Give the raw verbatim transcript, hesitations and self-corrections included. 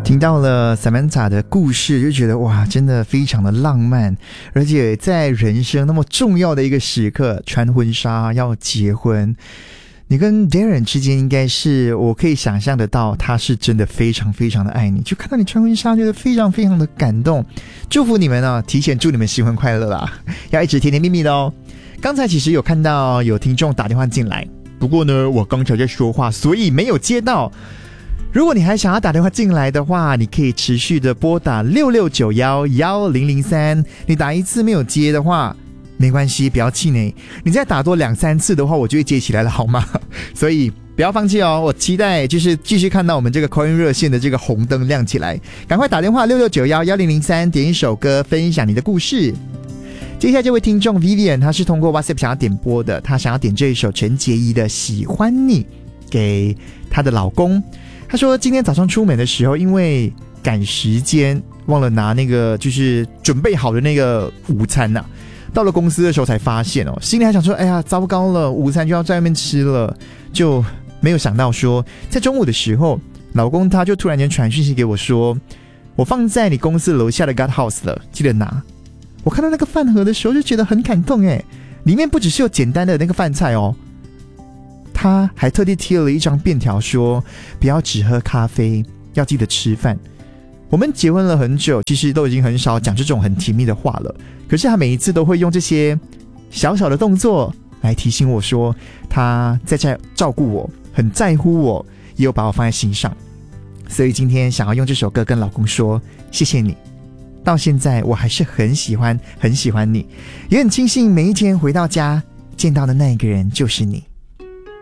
听到了 Samantha 的故事，就觉得哇，真的非常的浪漫，而且在人生那么重要的一个时刻，穿婚纱要结婚，你跟 Darren 之间应该是我可以想象得到，他是真的非常非常的爱你，就看到你穿婚纱觉得非常非常的感动，祝福你们啊，提前祝你们新婚快乐啦，要一直甜甜蜜蜜的哦。刚才其实有看到有听众打电话进来，不过呢我刚才在说话，所以没有接到。如果你还想要打电话进来的话，你可以持续的拨打六六九一一零零三，你打一次没有接的话没关系，不要气馁，你再打多两三次的话我就会接起来了好吗？所以不要放弃哦，我期待就是继续看到我们这个 call in 热线的这个红灯亮起来，赶快打电话六六九一一零零三，点一首歌分享你的故事。接下来这位听众 Vivian， 他是通过 WhatsApp 想要点播的，他想要点这一首陈洁仪的喜欢你给他的老公。他说今天早上出门的时候，因为赶时间忘了拿那个就是准备好的那个午餐啊，到了公司的时候才发现哦，心里还想说哎呀糟糕了，午餐就要在外面吃了，就没有想到说在中午的时候，老公他就突然间传讯息给我说，我放在你公司楼下的 God House 了，记得拿。我看到那个饭盒的时候就觉得很感动耶，里面不只是有简单的那个饭菜哦，他还特地贴了一张便条说不要只喝咖啡，要记得吃饭。我们结婚了很久，其实都已经很少讲这种很甜蜜的话了，可是他每一次都会用这些小小的动作来提醒我说他在这照顾我，很在乎我，也有把我放在心上。所以今天想要用这首歌跟老公说谢谢你，到现在我还是很喜欢很喜欢你，也很庆幸每一天回到家见到的那一个人就是你。